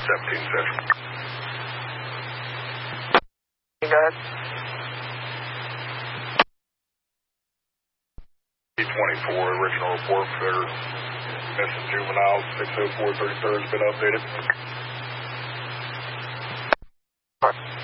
17 session. Go ahead. 24, original report for missing juvenile, 604 33rd has been updated. All right.